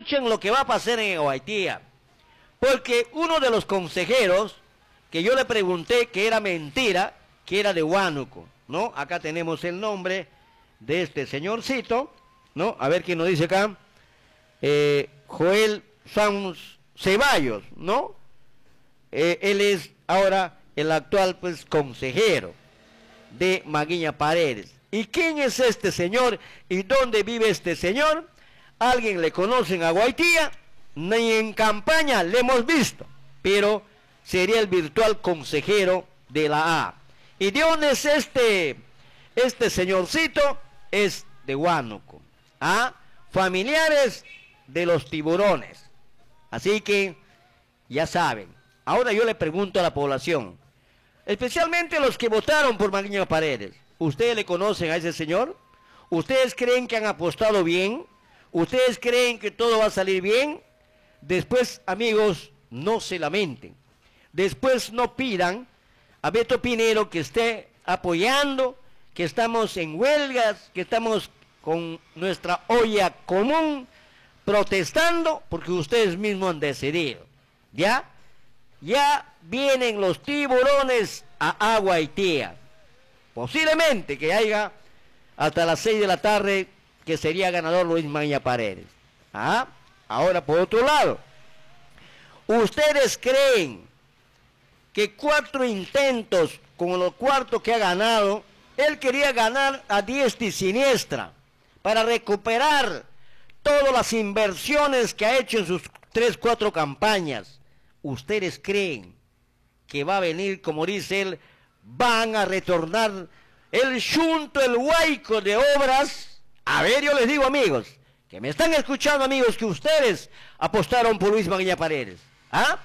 escuchen lo que va a pasar en Aguaitía. Porque uno de los consejeros que yo le pregunté que era mentira, que era de Huánuco, ¿no? Acá tenemos el nombre de este señorcito, ¿no? A ver quién nos dice acá. Joel Sanz Ceballos, ¿no? Él es ahora el actual, pues, consejero de Maguiña Paredes. ¿Y quién es este señor y dónde vive este señor? ¿Alguien le conoce en Aguaitía? Ni en campaña le hemos visto, pero sería el virtual consejero de la A. ¿Y de dónde es este señorcito? Es de Huánuco. ¿Ah? Familiares de los tiburones. Así que, ya saben. Ahora yo le pregunto a la población, especialmente los que votaron por Maguiña Paredes, ¿ustedes le conocen a ese señor? ¿Ustedes creen que han apostado bien? ¿Ustedes creen que todo va a salir bien? Después, amigos, no se lamenten. Después no pidan a Beto Pinero que esté apoyando, que estamos en huelgas, que estamos con nuestra olla común, protestando, porque ustedes mismos han decidido. ¿Ya? Ya vienen los tiburones a Aguaitía. Posiblemente que haya hasta las 6 de la tarde que sería ganador Luis Maguiña Paredes. ¿Ah? Ahora, por otro lado, ¿ustedes creen que 4 intentos, con los cuartos que ha ganado, él quería ganar a diestra y siniestra para recuperar todas las inversiones que ha hecho en sus 3, 4 campañas? ¿Ustedes creen que va a venir, como dice él, van a retornar el xunto, el huaico de obras? A ver, yo les digo, amigos, que me están escuchando, amigos, que ustedes apostaron por Luis Maguiña Paredes. ¿Ah?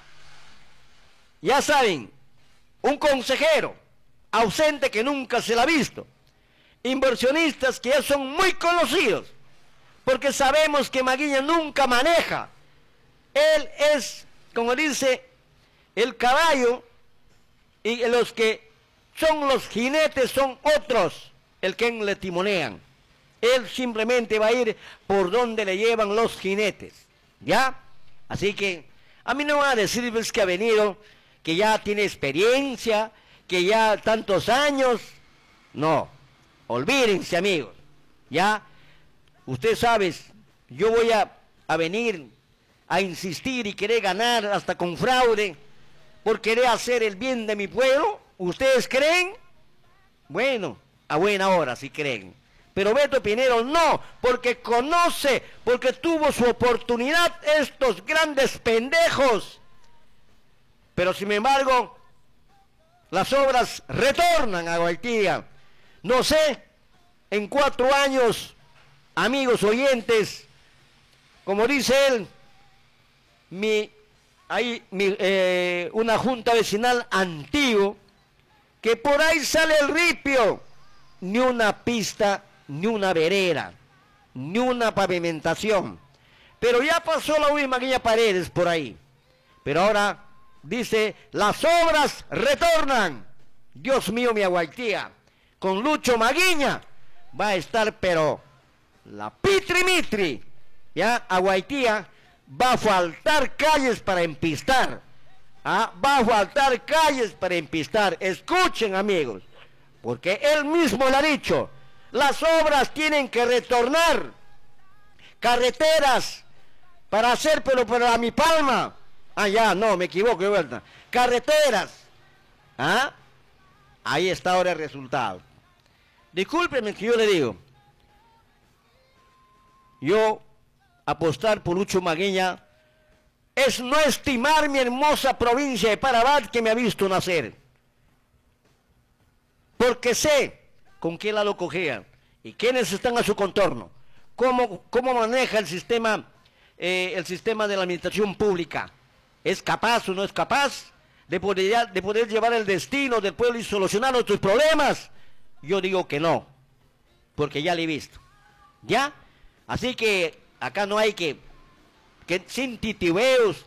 Ya saben, un consejero ausente que nunca se la ha visto. Inversionistas que ya son muy conocidos, porque sabemos que Maguiña nunca maneja. Él es, como dice, el caballo, y los que son los jinetes son otros, el que le timonean. Él simplemente va a ir por donde le llevan los jinetes, ¿ya? Así que a mí no va a decir pues, que ha venido, que ya tiene experiencia, que ya tantos años. No, olvídense, amigos, ¿ya? Usted sabe, yo voy a venir a insistir y querer ganar hasta con fraude por querer hacer el bien de mi pueblo. ¿Ustedes creen? Bueno, a buena hora si creen. Pero Beto Pinero no, porque conoce, porque tuvo su oportunidad estos grandes pendejos. Pero sin embargo, las obras retornan a Aguaitía. No sé, en 4 años, amigos oyentes, como dice él, una junta vecinal antigua, que por ahí sale el ripio, ni una pista, ni una vereda, ni una pavimentación. Pero ya pasó la Luis Maguiña Paredes por ahí. Pero ahora dice, las obras retornan. Dios mío, mi Aguaitía, con Lucho Maguiña va a estar, pero la pitri-mitri. Ya, Aguaitía, va a faltar calles para empistar. ¿Ah? Va a faltar calles para empistar. Escuchen, amigos, porque él mismo lo ha dicho. Las obras tienen que retornar. Carreteras para hacer, pero para Mi Palma. Ah, ya, no, me equivoco de vuelta. Carreteras. ¿Ah? Ahí está ahora el resultado. Discúlpenme que yo le digo. Yo apostar por Lucho Maguiña es no estimar mi hermosa provincia de Parabat que me ha visto nacer. Porque sé con qué lado cogea y quiénes están a su contorno, cómo maneja el sistema de la administración pública. ¿Es capaz o no es capaz de poder llevar el destino del pueblo y solucionar nuestros problemas? Yo digo que no, porque ya le he visto. ¿Ya? Así que acá no hay que sin titibeos,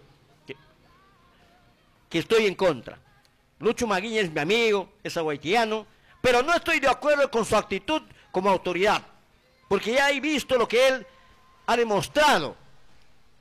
que estoy en contra. Lucho Maguiña es mi amigo, es aguaitiano, pero no estoy de acuerdo con su actitud como autoridad, porque ya he visto lo que él ha demostrado